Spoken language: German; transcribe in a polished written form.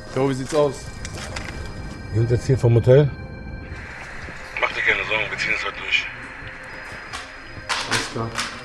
So, wie sieht's aus? Wir sind jetzt hier vom Hotel. Mach dir keine Sorgen, wir ziehen es heute durch. Alles klar.